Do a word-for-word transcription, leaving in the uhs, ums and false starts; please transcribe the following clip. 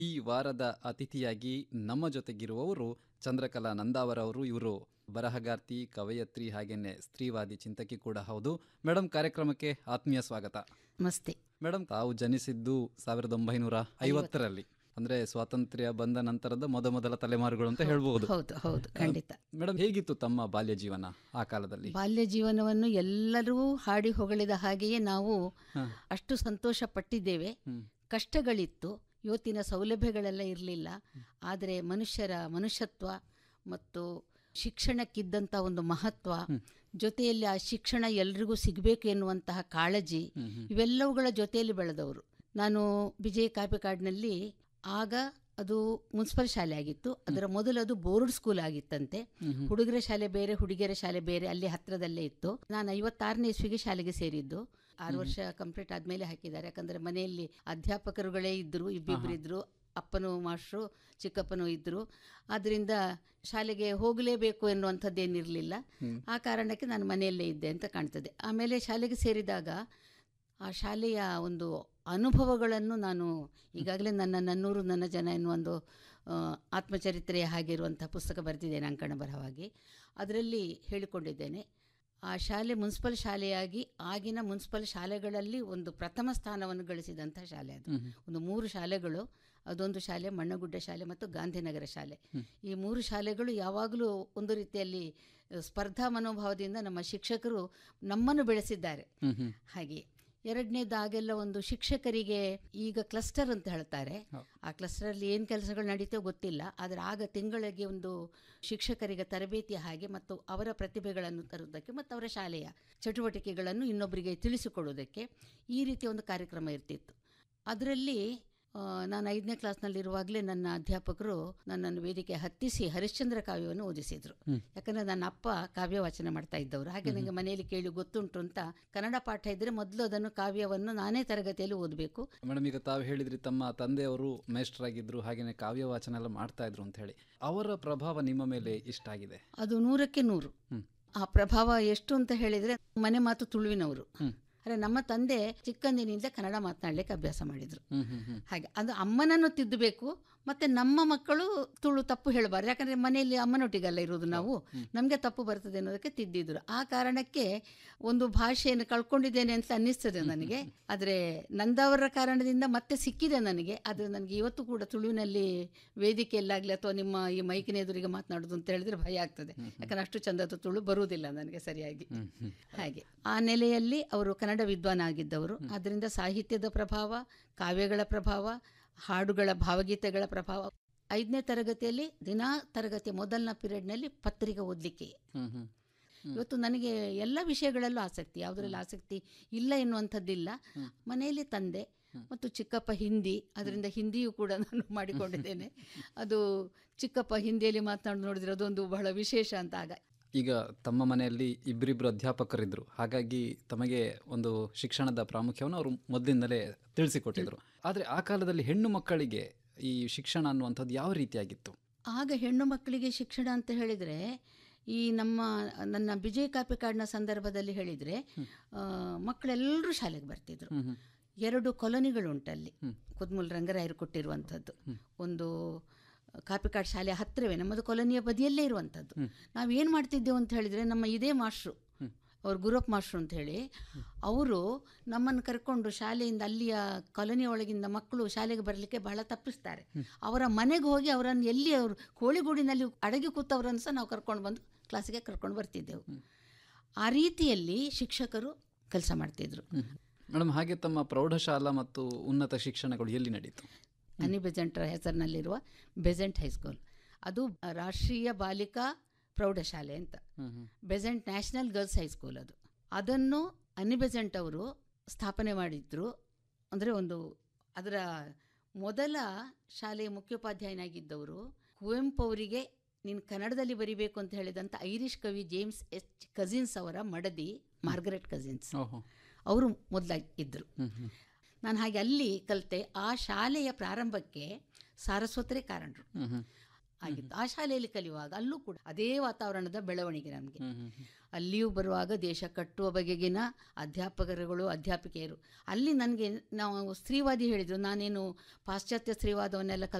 ಈ ವಾರದ ಅತಿಥಿಯಾಗಿ ನಮ್ಮ ಜೊತೆಗಿರುವವರು ಚಂದ್ರಕಲಾ ನಂದಾವರವರು. ಇವರು ಬರಹಗಾರ್ತಿ, ಕವಯತ್ರಿ, ಹಾಗೇನೆ ಸ್ತ್ರೀವಾದಿ ಚಿಂತಕಿ ಕೂಡ ಹೌದು. ಮೇಡಮ್, ಕಾರ್ಯಕ್ರಮಕ್ಕೆ ಆತ್ಮೀಯ ಸ್ವಾಗತ. ನಮಸ್ತೆ ಮೇಡಮ್, ತಾವು ಜನಿಸಿದ್ದು ಸಾವಿರದ ಒಂಬೈನೂರ ಐವತ್ತರಲ್ಲಿ, ಅಂದ್ರೆ ಸ್ವಾತಂತ್ರ್ಯ ಬಂದ ನಂತರದ ಮೊದ ಮೊದಲ ತಲೆಮಾರುಗಳು ಅಂತ ಹೇಳ್ಬಹುದು. ಹೌದು ಹೌದು ಖಂಡಿತ. ಮೇಡಮ್, ಹೇಗಿತ್ತು ತಮ್ಮ ಬಾಲ್ಯ ಜೀವನ ಆ ಕಾಲದಲ್ಲಿ? ಬಾಲ್ಯ ಜೀವನವನ್ನು ಎಲ್ಲರೂ ಹಾಡಿ ಹೊಗಳಿದ ಹಾಗೆಯೇ ನಾವು ಅಷ್ಟು ಸಂತೋಷ ಪಟ್ಟಿದ್ದೇವೆ. ಕಷ್ಟಗಳಿತ್ತು, ಇವತ್ತಿನ ಸೌಲಭ್ಯಗಳೆಲ್ಲ ಇರಲಿಲ್ಲ. ಆದರೆ ಮನುಷ್ಯರ ಮನುಷ್ಯತ್ವ ಮತ್ತು ಶಿಕ್ಷಣಕ್ಕಿದ್ದಂಥ ಒಂದು ಮಹತ್ವ, ಜೊತೆಯಲ್ಲಿ ಆ ಶಿಕ್ಷಣ ಎಲ್ರಿಗೂ ಸಿಗಬೇಕು ಎನ್ನುವಂತಹ ಕಾಳಜಿ, ಇವೆಲ್ಲವುಗಳ ಜೊತೆಯಲ್ಲಿ ಬೆಳೆದವರು. ನಾನು ವಿಜಯ ಕಾಪಿಕಾಡಿನಲ್ಲಿ, ಆಗ ಅದು ಮುನ್ಸಿಪಲ್ ಶಾಲೆ ಆಗಿತ್ತು. ಅದರ ಮೊದಲು ಅದು ಬೋರ್ಡ್ ಸ್ಕೂಲ್ ಆಗಿತ್ತಂತೆ. ಹುಡುಗರ ಶಾಲೆ ಬೇರೆ, ಹುಡುಗಿಯರ ಶಾಲೆ ಬೇರೆ, ಅಲ್ಲಿ ಹತ್ರದಲ್ಲೇ ಇತ್ತು. ನಾನು ಐವತ್ತಾರನೇ ಇಸ್ವಿಗೆ ಶಾಲೆಗೆ ಸೇರಿದ್ದು. ಆರು ವರ್ಷ ಕಂಪ್ಲೀಟ್ ಆದಮೇಲೆ ಹಾಕಿದ್ದಾರೆ. ಯಾಕಂದರೆ ಮನೆಯಲ್ಲಿ ಅಧ್ಯಾಪಕರುಗಳೇ ಇದ್ದರು, ಇಬ್ಬಿಬ್ಬರಿದ್ದರು. ಅಪ್ಪನೂ ಮಾಸ್ಟ್ರು, ಚಿಕ್ಕಪ್ಪನೂ ಇದ್ದರು. ಆದ್ದರಿಂದ ಶಾಲೆಗೆ ಹೋಗಲೇಬೇಕು ಎನ್ನುವಂಥದ್ದೇನಿರಲಿಲ್ಲ. ಆ ಕಾರಣಕ್ಕೆ ನಾನು ಮನೆಯಲ್ಲೇ ಇದ್ದೆ ಅಂತ ಕಾಣ್ತದೆ. ಆಮೇಲೆ ಶಾಲೆಗೆ ಸೇರಿದಾಗ ಆ ಶಾಲೆಯ ಒಂದು ಅನುಭವಗಳನ್ನು ನಾನು ಈಗಾಗಲೇ ನನ್ನ ನನ್ನೂರು ನನ್ನ ಜನ ಎನ್ನುವ ಒಂದು ಆತ್ಮಚರಿತ್ರೆಯ ಹಾಗಿರುವಂಥ ಪುಸ್ತಕ ಬರೆದಿದ್ದೇನೆ ಅಂಕಣ ಬರಹವಾಗಿ. ಅದರಲ್ಲಿ ಹೇಳಿಕೊಂಡಿದ್ದೇನೆ. ಆ ಶಾಲೆ ಮುನ್ಸಿಪಲ್ ಶಾಲೆಯಾಗಿ ಆಗಿನ ಮುನ್ಸಿಪಲ್ ಶಾಲೆಗಳಲ್ಲಿ ಒಂದು ಪ್ರಥಮ ಸ್ಥಾನವನ್ನು ಗಳಿಸಿದಂಥ ಶಾಲೆ ಅದು. ಒಂದು ಮೂರು ಶಾಲೆಗಳು, ಅದೊಂದು ಶಾಲೆ ಮಣ್ಣಗುಡ್ಡ ಶಾಲೆ ಮತ್ತು ಗಾಂಧಿನಗರ ಶಾಲೆ. ಈ ಮೂರು ಶಾಲೆಗಳು ಯಾವಾಗಲೂ ಒಂದು ರೀತಿಯಲ್ಲಿ ಸ್ಪರ್ಧಾ ಮನೋಭಾವದಿಂದ ನಮ್ಮ ಶಿಕ್ಷಕರು ನಮ್ಮನ್ನು ಬೆಳೆಸಿದ್ದಾರೆ. ಹಾಗೆ ಎರಡನೇದಾಗೆಲ್ಲ ಒಂದು ಶಿಕ್ಷಕರಿಗೆ ಈಗ ಕ್ಲಸ್ಟರ್ ಅಂತ ಹೇಳ್ತಾರೆ. ಆ ಕ್ಲಸ್ಟರಲ್ಲಿ ಏನು ಕೆಲಸಗಳು ನಡೀತೋ ಗೊತ್ತಿಲ್ಲ. ಆದರೆ ಆಗ ತಿಂಗಳಿಗೆ ಒಂದು ಶಿಕ್ಷಕರಿಗೆ ತರಬೇತಿ ಹಾಗೆ ಮತ್ತು ಅವರ ಪ್ರತಿಭೆಗಳನ್ನು ತರುವುದಕ್ಕೆ ಮತ್ತು ಅವರ ಶಾಲೆಯ ಚಟುವಟಿಕೆಗಳನ್ನು ಇನ್ನೊಬ್ಬರಿಗೆ ತಿಳಿಸಿಕೊಡುವುದಕ್ಕೆ ಈ ರೀತಿಯ ಒಂದು ಕಾರ್ಯಕ್ರಮ ಇರ್ತಿತ್ತು. ಅದರಲ್ಲಿ ನಾನು ಐದನೇ ಕ್ಲಾಸ್ನಲ್ಲಿರುವಾಗಲೇ ನನ್ನ ಅಧ್ಯಾಪಕರು ನನ್ನನ್ನು ವೇದಿಕೆ ಹತ್ತಿಸಿ ಹರಿಶ್ಚಂದ್ರ ಕಾವ್ಯವನ್ನು ಓದಿಸಿದರು. ಯಾಕಂದರೆ ನನ್ನ ಅಪ್ಪ ಕಾವ್ಯ ವಾಚನ ಮಾಡ್ತಾ ಇದ್ದವರು. ಹಾಗೆ ನನಗೆ ಮನೆಯಲ್ಲಿ ಕೇಳಿ ಗೊತ್ತುಂಟು ಅಂತ ಕನ್ನಡ ಪಾಠ ಇದ್ದರೆ ಮೊದಲು ಅದನ್ನು ಕಾವ್ಯವನ್ನು ನಾನೇ ತರಗತಿಯಲ್ಲಿ ಓದಬೇಕು. ಮೇಡಮ್, ಈಗ ತಾವು ಹೇಳಿದ್ರಿ ತಮ್ಮ ತಂದೆಯವರು ಮೇಸ್ಟರ್ ಆಗಿದ್ರು, ಹಾಗೆಯೇ ಕಾವ್ಯ ವಾಚನ ಎಲ್ಲ ಮಾಡ್ತಾ ಇದ್ರು ಅಂತ ಹೇಳಿ. ಅವರ ಪ್ರಭಾವ ನಿಮ್ಮ ಮೇಲೆ ಇಷ್ಟಾಗಿದೆ? ಅದು ನೂರಕ್ಕೆ ನೂರು. ಆ ಪ್ರಭಾವ ಎಷ್ಟು ಅಂತ ಹೇಳಿದರೆ, ಮನೆ ಮಾತು ತುಳುವಿನವರು. ಅರೆ, ನಮ್ಮ ತಂದೆ ಚಿಕ್ಕಂದಿನಿಂದ ಕನ್ನಡ ಮಾತನಾಡಲಿಕ್ಕೆ ಅಭ್ಯಾಸ ಮಾಡಿದರು. ಹಾಗೆ ಅದು ಅಮ್ಮನನ್ನು ತಿದ್ದಬೇಕು, ಮತ್ತು ನಮ್ಮ ಮಕ್ಕಳು ತುಳು ತಪ್ಪು ಹೇಳಬಾರ್ದು. ಯಾಕಂದರೆ ಮನೆಯಲ್ಲಿ ಅಮ್ಮನೊಟ್ಟಿಗೆಲ್ಲ ಇರೋದು ನಾವು, ನಮಗೆ ತಪ್ಪು ಬರ್ತದೆ ಅನ್ನೋದಕ್ಕೆ ತಿದ್ದಿದ್ರು. ಆ ಕಾರಣಕ್ಕೆ ಒಂದು ಭಾಷೆಯನ್ನು ಕಳ್ಕೊಂಡಿದ್ದೇನೆ ಅಂತ ಅನ್ನಿಸ್ತದೆ ನನಗೆ. ಆದರೆ ನಂದವರ ಕಾರಣದಿಂದ ಮತ್ತೆ ಸಿಕ್ಕಿದೆ ನನಗೆ. ಆದರೆ ನನಗೆ ಇವತ್ತು ಕೂಡ ತುಳುವಿನಲ್ಲಿ ವೇದಿಕೆಯಲ್ಲಾಗಲಿ ಅಥವಾ ನಿಮ್ಮ ಈ ಮೈಕಿನ ಎದುರಿಗೆ ಮಾತನಾಡೋದು ಅಂತ ಹೇಳಿದ್ರೆ ಭಯ ಆಗ್ತದೆ. ಯಾಕಂದರೆ ಅಷ್ಟು ಚಂದದ ತುಳು ಬರುವುದಿಲ್ಲ ನನಗೆ ಸರಿಯಾಗಿ. ಹಾಗೆ ಆ ನೆಲೆಯಲ್ಲಿ ಅವರು ಕನ್ನಡ ವಿದ್ವಾನ ಆಗಿದ್ದವರು. ಆದ್ದರಿಂದ ಸಾಹಿತ್ಯದ ಪ್ರಭಾವ, ಕಾವ್ಯಗಳ ಪ್ರಭಾವ, ಹಾಡುಗಳ ಭಾವಗೀತೆಗಳ ಪ್ರಭಾವ. ಐದನೇ ತರಗತಿಯಲ್ಲಿ ದಿನಾ ತರಗತಿಯ ಮೊದಲನೇ ಪೀರಿಯಡ್ನಲ್ಲಿ ಪತ್ರಿಕೆ ಓದಲಿಕ್ಕೆ. ಇವತ್ತು ನನಗೆ ಎಲ್ಲ ವಿಷಯಗಳಲ್ಲೂ ಆಸಕ್ತಿ, ಯಾವುದರಲ್ಲಿ ಆಸಕ್ತಿ ಇಲ್ಲ ಎನ್ನುವಂಥದ್ದಿಲ್ಲ. ಮನೆಯಲ್ಲಿ ತಂದೆ ಮತ್ತು ಚಿಕ್ಕಪ್ಪ ಹಿಂದಿ, ಅದರಿಂದ ಹಿಂದಿಯೂ ಕೂಡ ನಾನು ಮಾಡಿಕೊಂಡಿದ್ದೇನೆ. ಅದು ಚಿಕ್ಕಪ್ಪ ಹಿಂದಿಯಲ್ಲಿ ಮಾತನಾಡಿ ನೋಡಿದರೆ ಅದೊಂದು ಬಹಳ ವಿಶೇಷ ಅಂತ. ಆಗ ಈಗ ತಮ್ಮ ಮನೆಯಲ್ಲಿ ಇಬ್ಬರಿಬ್ಬರು ಅಧ್ಯಾಪಕರಿದ್ದರು, ಹಾಗಾಗಿ ತಮಗೆ ಒಂದು ಶಿಕ್ಷಣದ ಪ್ರಾಮುಖ್ಯವನ್ನು ಅವರು ಮೊದಲಿಂದಲೇ ತಿಳಿಸಿಕೊಟ್ಟಿದ್ರು. ಆದರೆ ಆ ಕಾಲದಲ್ಲಿ ಹೆಣ್ಣು ಮಕ್ಕಳಿಗೆ ಈ ಶಿಕ್ಷಣ ಅನ್ನುವಂಥದ್ದು ಯಾವ ರೀತಿಯಾಗಿತ್ತು? ಆಗ ಹೆಣ್ಣು ಮಕ್ಕಳಿಗೆ ಶಿಕ್ಷಣ ಅಂತ ಹೇಳಿದರೆ, ಈ ನಮ್ಮ ನನ್ನ ವಿಜಯ ಕಾಪಿಕಾಡಿನ ಸಂದರ್ಭದಲ್ಲಿ ಹೇಳಿದರೆ ಮಕ್ಕಳೆಲ್ಲರೂ ಶಾಲೆಗೆ ಬರ್ತಿದ್ರು. ಎರಡು ಕಾಲೋನಿಗಳುಂಟಲ್ಲಿ, ಕುದ್ಮುಲ್ ರಂಗರಾಯರು ಕೊಟ್ಟಿರುವಂಥದ್ದು. ಒಂದು ಕಾಪಿಕಾಡ್ ಶಾಲೆ ಹತ್ತಿರವೇ ನಮ್ಮದು ಕಾಲೋನಿಯ ಬದಿಯಲ್ಲೇ ಇರುವಂಥದ್ದು. ನಾವೇನು ಮಾಡ್ತಿದ್ದೆವು ಅಂತ ಹೇಳಿದರೆ, ನಮ್ಮ ಇದೇ ಮಾಸ್ಟ್ರು, ಅವರು ಗುರಪ್ಪ ಮಾಸ್ಟ್ರು ಅಂತ ಹೇಳಿ, ಅವರು ನಮ್ಮನ್ನು ಕರ್ಕೊಂಡು ಶಾಲೆಯಿಂದ, ಅಲ್ಲಿಯ ಕಾಲೋನಿಯ ಒಳಗಿಂದ ಮಕ್ಕಳು ಶಾಲೆಗೆ ಬರಲಿಕ್ಕೆ ಬಹಳ ತಪ್ಪಿಸ್ತಾರೆ. ಅವರ ಮನೆಗೆ ಹೋಗಿ ಅವರನ್ನು ಎಲ್ಲಿ ಅವರು ಕೋಳಿಗೂಡಿನಲ್ಲಿ ಅಡಗಿ ಕೂತವರನ್ನು ಸಹ ನಾವು ಕರ್ಕೊಂಡು ಬಂದು ಕ್ಲಾಸಿಗೆ ಕರ್ಕೊಂಡು ಬರ್ತಿದ್ದೆವು. ಆ ರೀತಿಯಲ್ಲಿ ಶಿಕ್ಷಕರು ಕೆಲಸ ಮಾಡ್ತಿದ್ರು. ಮೇಡಮ್, ಹಾಗೆ ತಮ್ಮ ಪ್ರೌಢಶಾಲಾ ಮತ್ತು ಉನ್ನತ ಶಿಕ್ಷಣಗಳು ಎಲ್ಲಿ ನಡೀತು? ಅನಿ ಬೆಜೆಂಟರ ಹೆಸರಿನಲ್ಲಿರುವ ಬೆಜೆಂಟ್ ಹೈಸ್ಕೂಲ್, ಅದು ರಾಷ್ಟ್ರೀಯ ಬಾಲಿಕಾ ಪ್ರೌಢಶಾಲೆ ಅಂತ. ಬೆಜೆಂಟ್ ನ್ಯಾಷನಲ್ ಗರ್ಲ್ಸ್ ಹೈಸ್ಕೂಲ್ ಅದು. ಅದನ್ನು ಅನಿ ಬೆಜೆಂಟ್ ಅವರು ಸ್ಥಾಪನೆ ಮಾಡಿದ್ರು. ಅಂದರೆ ಒಂದು ಅದರ ಮೊದಲ ಶಾಲೆಯ ಮುಖ್ಯೋಪಾಧ್ಯಾಯನಾಗಿದ್ದವರು ಕುವೆಂಪು ಅವರಿಗೆ ನೀನು ಕನ್ನಡದಲ್ಲಿ ಬರಿಬೇಕು ಅಂತ ಹೇಳಿದಂಥ ಐರಿಷ್ ಕವಿ ಜೇಮ್ಸ್ ಎಚ್ ಕಜಿನ್ಸ್ ಅವರ ಮಡದಿ ಮಾರ್ಗರೆಟ್ ಕಜಿನ್ಸ್ ಅವರು ಮೊದಲಾಗಿ ಇದ್ದರು. ನಾನು ಹಾಗೆ ಅಲ್ಲಿ ಕಲಿತೆ. ಆ ಶಾಲೆಯ ಪ್ರಾರಂಭಕ್ಕೆ ಸಾರಸ್ವತರೇ ಕಾರಣರು. ಆಗಿತ್ತು. ಆ ಶಾಲೆಯಲ್ಲಿ ಕಲಿಯುವಾಗ ಅಲ್ಲೂ ಕೂಡ ಅದೇ ವಾತಾವರಣದ ಬೆಳವಣಿಗೆ ನಮಗೆ. ಹ್ಮ್ ಹ್ಮ್ ಹ್ಮ್. ಅಲ್ಲಿಯೂ ಬರುವಾಗ ದೇಶ ಕಟ್ಟುವ ಬಗೆಗಿನ ಅಧ್ಯಾಪಕರುಗಳು ಅಧ್ಯಾಪಿಕೆಯರು ಅಲ್ಲಿ ನನಗೆ ನಾವು ಸ್ತ್ರೀವಾದಿ ಹೇಳಿದರು. ನಾನೇನು ಪಾಶ್ಚಾತ್ಯ ಸ್ತ್ರೀವಾದವನ್ನೆಲ್ಲ